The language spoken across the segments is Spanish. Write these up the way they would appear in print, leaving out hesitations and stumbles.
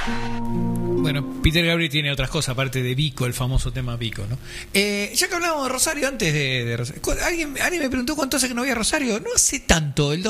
Bueno, Peter Gabriel tiene otras cosas, aparte de Vico, el famoso tema Vico, ¿no? Ya que hablábamos de Rosario, antes de Rosario, alguien me preguntó cuánto hace que no voy a Rosario. No hace tanto, el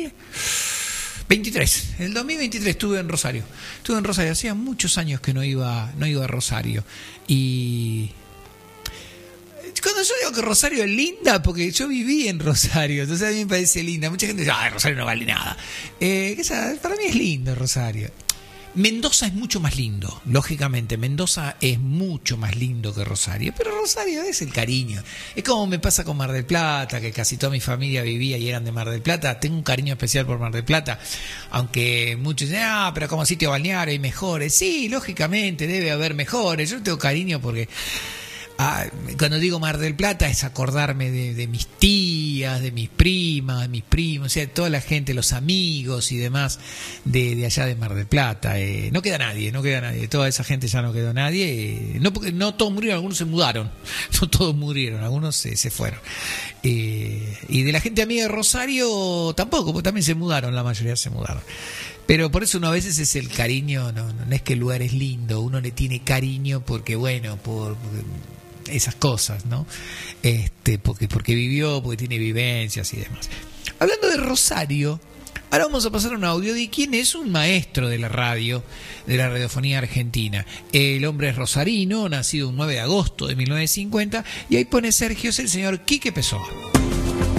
2023. El 2023 estuve en Rosario. Hacía muchos años que no iba a Rosario. Y cuando yo digo que Rosario es linda, porque yo viví en Rosario, entonces a mí me parece linda. Mucha gente dice, Rosario no vale nada. Para mí es lindo Rosario. Mendoza es mucho más lindo, lógicamente. Mendoza es mucho más lindo que Rosario, pero Rosario es el cariño. Es como me pasa con Mar del Plata, que casi toda mi familia vivía y eran de Mar del Plata. Tengo un cariño especial por Mar del Plata, aunque muchos dicen, pero como sitio balneario hay mejores. Sí, lógicamente debe haber mejores. Yo tengo cariño porque cuando digo Mar del Plata es acordarme de mis tías, de mis primas, de mis primos, o sea, de toda la gente, los amigos y demás de allá de Mar del Plata. No queda nadie, de toda esa gente ya no quedó nadie, no, porque no todos murieron, algunos se mudaron, no todos murieron, algunos se fueron. Y de la gente amiga de Rosario tampoco, porque también se mudaron, la mayoría se mudaron. Pero por eso uno a veces es el cariño, no es que el lugar es lindo, uno le tiene cariño porque por esas cosas, ¿no? Porque vivió, porque tiene vivencias y demás. Hablando de Rosario, ahora vamos a pasar un audio de quien es un maestro de la radio, de la radiofonía argentina. El hombre es rosarino, nacido un 9 de agosto de 1950, y ahí pone Sergio, es el señor Quique Pessoa.